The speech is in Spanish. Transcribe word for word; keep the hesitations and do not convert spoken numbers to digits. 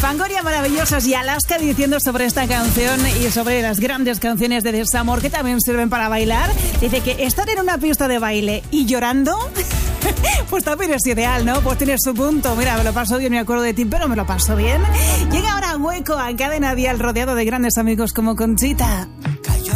Fangoria maravillosos y Alaska diciendo sobre esta canción y sobre las grandes canciones de desamor que también sirven para bailar. Dice que estar en una pista de baile y llorando, pues también es ideal, ¿no? Pues tiene su punto. Mira, me lo paso bien, me acuerdo de ti, pero me lo paso bien. Llega ahora Hueco a Cadena Dial rodeado de grandes amigos como Conchita.